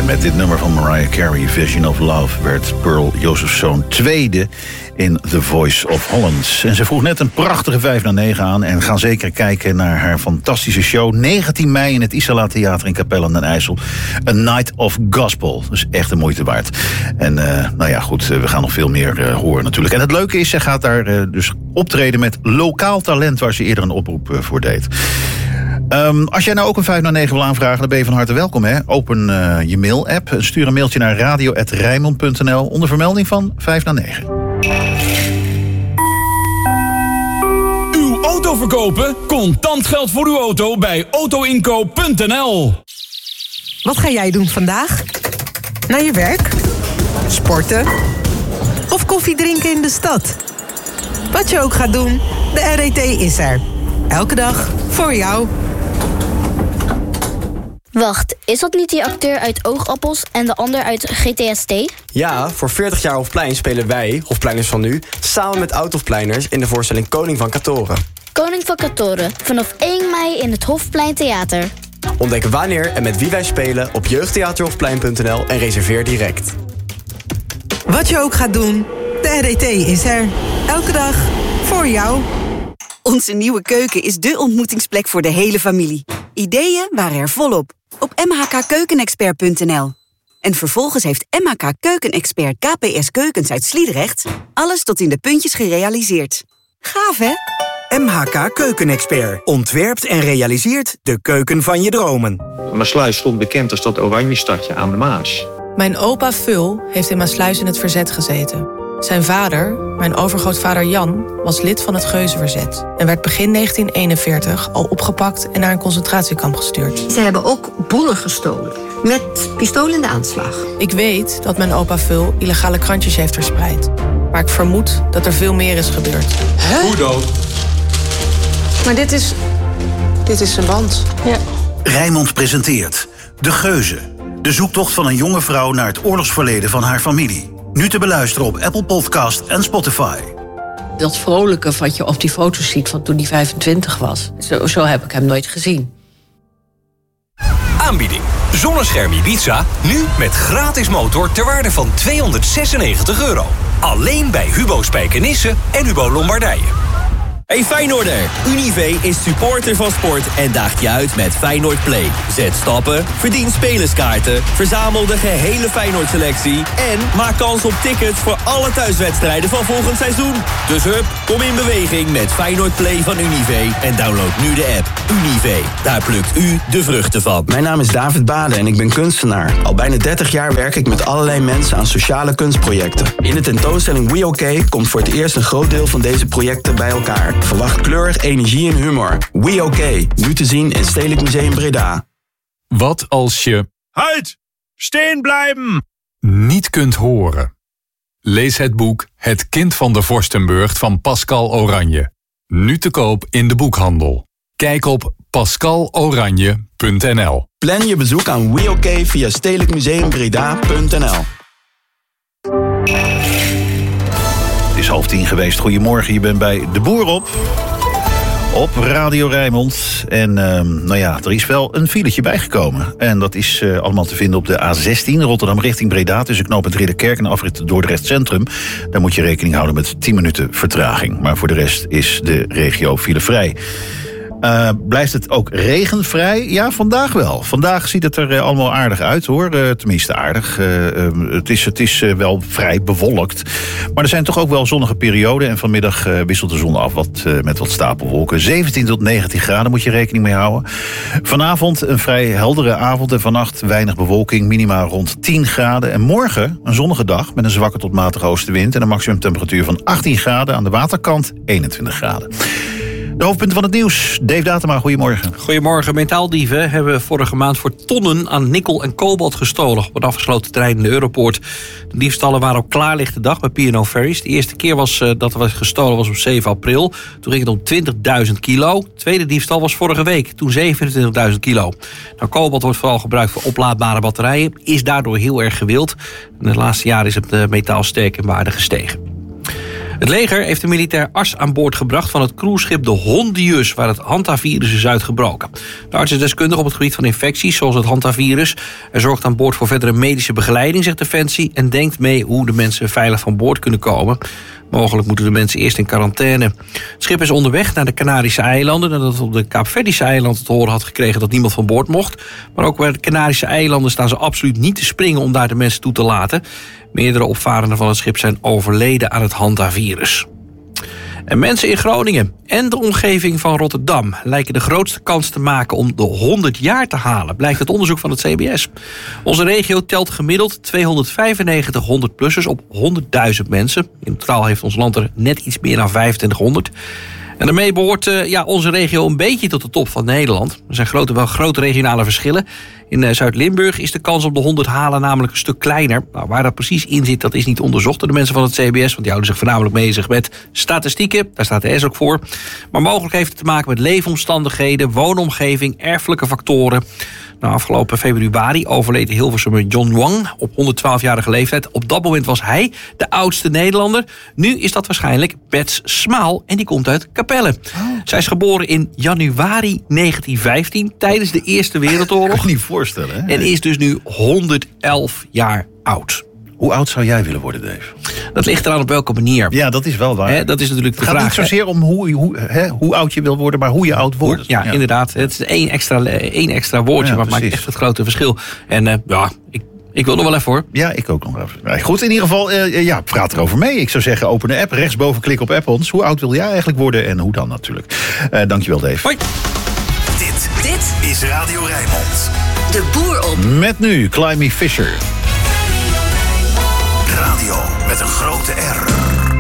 Met dit nummer van Mariah Carey, Vision of Love, werd Pearl Josephson tweede in The Voice of Holland. En ze vroeg net een prachtige 8:55 aan en gaan zeker kijken naar haar fantastische show. 19 mei in het Isala Theater in Capelle aan den IJssel. A Night of Gospel. Dus echt de moeite waard. En nou ja, goed, we gaan nog veel meer horen natuurlijk. En het leuke is, zij gaat daar dus optreden met lokaal talent, waar ze eerder een oproep voor deed. Als jij nou ook een 509 wil aanvragen, dan ben je van harte welkom. Hè? Open je mail-app. Stuur een mailtje naar radio@rijnmond.nl onder vermelding van 509. Uw auto verkopen? Contant geld voor uw auto bij autoinkoop.nl. Wat ga jij doen vandaag? Naar je werk? Sporten? Of koffie drinken in de stad? Wat je ook gaat doen, de RET is er. Elke dag voor jou. Wacht, is dat niet die acteur uit Oogappels en de ander uit GTST? Ja, voor 40 jaar Hofplein spelen wij, Hofpleiners van nu, samen met oud-Hofpleiners in de voorstelling Koning van Katoren. Koning van Katoren, vanaf 1 mei in het Hofplein Theater. Ontdek wanneer en met wie wij spelen op jeugdtheaterhofplein.nl en reserveer direct. Wat je ook gaat doen, de RET is er. Elke dag voor jou. Onze nieuwe keuken is dé ontmoetingsplek voor de hele familie. Ideeën waren er volop op mhkkeukenexpert.nl. En vervolgens heeft MHK Keukenexpert KPS Keukens uit Sliedrecht alles tot in de puntjes gerealiseerd. Gaaf, hè? MHK Keukenexpert ontwerpt en realiseert de keuken van je dromen. Maassluis stond bekend als dat oranje stadje aan de Maas. Mijn opa Vul heeft in Maassluis in het verzet gezeten. Zijn vader, mijn overgrootvader Jan, was lid van het Geuzenverzet en werd begin 1941 al opgepakt en naar een concentratiekamp gestuurd. Ze hebben ook bonnen gestolen, met pistool in de aanslag. Ik weet dat mijn opa Vul illegale krantjes heeft verspreid. Maar ik vermoed dat er veel meer is gebeurd. Hè? Hoe dood? Maar dit is zijn band. Ja. Rijnmond presenteert De Geuzen. De zoektocht van een jonge vrouw naar het oorlogsverleden van haar familie. Nu te beluisteren op Apple Podcast en Spotify. Dat vrolijke wat je op die foto's ziet van toen hij 25 was. Zo heb ik hem nooit gezien. Aanbieding. Zonnescherm Ibiza, nu met gratis motor ter waarde van €296. Alleen bij Hubo Spijkenisse en Hubo Lombardije. Hey Feyenoorder, Unive is supporter van sport en daagt je uit met Feyenoord Play. Zet stappen, verdien spelerskaarten, verzamel de gehele Feyenoord-selectie en maak kans op tickets voor alle thuiswedstrijden van volgend seizoen. Dus hup, kom in beweging met Feyenoord Play van Unive en download nu de app. Unive, daar plukt u de vruchten van. Mijn naam is David Bade en ik ben kunstenaar. Al bijna 30 jaar werk ik met allerlei mensen aan sociale kunstprojecten. In de tentoonstelling We OK komt voor het eerst een groot deel van deze projecten bij elkaar. Verwacht kleur, energie en humor. We OK, nu te zien in Stedelijk Museum Breda. Wat als je... Halt! Steen blijven! ...niet kunt horen? Lees het boek Het kind van de Vorstenburg van Pascal Oranje. Nu te koop in de boekhandel. Kijk op pascaloranje.nl. Plan je bezoek aan We OK via stedelijkmuseumbreda.nl. Het is 9:30 geweest. Goedemorgen, je bent bij De Boer op Radio Rijnmond. En nou ja, er is wel een filetje bijgekomen. En dat is allemaal te vinden op de A16 Rotterdam richting Breda. Tussen knooppunt Ridderkerk en afrit Dordrecht Centrum. Daar moet je rekening houden met 10 minuten vertraging. Maar voor de rest is de regio filevrij. Blijft het ook regenvrij? Ja, vandaag wel. Vandaag ziet het er allemaal aardig uit, hoor. Tenminste aardig. Het is wel vrij bewolkt. Maar er zijn toch ook wel zonnige perioden. En vanmiddag wisselt de zon af met wat stapelwolken. 17 tot 19 graden moet je rekening mee houden. Vanavond een vrij heldere avond. En vannacht weinig bewolking. Minima rond 10 graden. En morgen een zonnige dag met een zwakke tot matige oostenwind. En een maximumtemperatuur van 18 graden. Aan de waterkant 21 graden. De hoofdpunten van het nieuws. Dave Datema, goedemorgen. Goedemorgen. Metaaldieven hebben vorige maand voor tonnen aan nikkel en kobalt gestolen op een afgesloten terrein in de Europoort. De diefstallen waren op klaarlichte dag bij P&O Ferries. De eerste keer dat er was gestolen was op 7 april. Toen ging het om 20.000 kilo. De tweede diefstal was vorige week, toen 27.000 kilo. Nou, kobalt wordt vooral gebruikt voor oplaadbare batterijen. Is daardoor heel erg gewild. In de laatste jaren is het metaal sterk in waarde gestegen. Het leger heeft een militair arts aan boord gebracht van het cruiseschip de Hondius, waar het hantavirus is uitgebroken. De arts is deskundig op het gebied van infecties, zoals het hantavirus. Hij zorgt aan boord voor verdere medische begeleiding, zegt Defensie, en denkt mee hoe de mensen veilig van boord kunnen komen. Mogelijk moeten de mensen eerst in quarantaine. Het schip is onderweg naar de Canarische eilanden, nadat het op de Kaapverdische eilanden te horen had gekregen dat niemand van boord mocht. Maar ook bij de Canarische eilanden staan ze absoluut niet te springen om daar de mensen toe te laten. Meerdere opvarenden van het schip zijn overleden aan het hantavirus. En mensen in Groningen en de omgeving van Rotterdam lijken de grootste kans te maken om de 100 jaar te halen, blijkt uit onderzoek van het CBS. Onze regio telt gemiddeld 295 100-plussers op 100.000 mensen. In totaal heeft ons land er net iets meer dan 2500. En daarmee behoort onze regio een beetje tot de top van Nederland. Er zijn wel grote regionale verschillen. In Zuid-Limburg is de kans op de 100 halen namelijk een stuk kleiner. Nou, waar dat precies in zit, dat is niet onderzocht door de mensen van het CBS, want die houden zich voornamelijk bezig met statistieken. Daar staat de S ook voor. Maar mogelijk heeft het te maken met leefomstandigheden, woonomgeving, erfelijke factoren. Nou, afgelopen februari overleed Hilversummer John Wang op 112-jarige leeftijd. Op dat moment was hij de oudste Nederlander. Nu is dat waarschijnlijk Bets Smaal en die komt uit Capelle. Zij is geboren in januari 1915 tijdens de Eerste Wereldoorlog. Kan je niet voorstellen, hè? En is dus nu 111 jaar oud. Hoe oud zou jij willen worden, Dave? Dat ligt eraan op welke manier. Ja, dat is wel waar. Dat is natuurlijk de vraag. Het gaat niet zozeer om hoe oud je wil worden, maar hoe je oud wordt. Ja, inderdaad. Het is één extra woordje, maar het maakt echt het grote verschil. En ik wil nog wel even, hoor. Ja, ik ook nog even. Goed, in ieder geval, praat erover mee. Ik zou zeggen, open de app, rechtsboven klik op app ons. Hoe oud wil jij eigenlijk worden en hoe dan natuurlijk. Dankjewel, Dave. Hoi. Dit is Radio Rijnmond. De Boer op. Met nu Climby Fisher. Radio met een grote R.